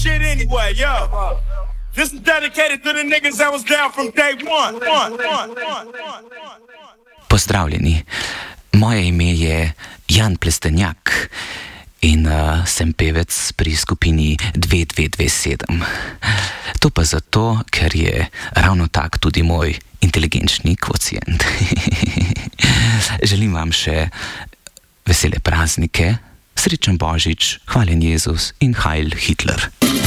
shit anyway, yo. This is dedicated to the niggas that was down from day one. Pozdravljeni, moje ime je Jan Plestenjak in sem pevec pri skupini 2227. To pa zato, ker je ravno tak tudi moj inteligenčni kvocient. Želim vam še vesele praznike, srečen Božič, hvaljen Jezus in Heil Hitler.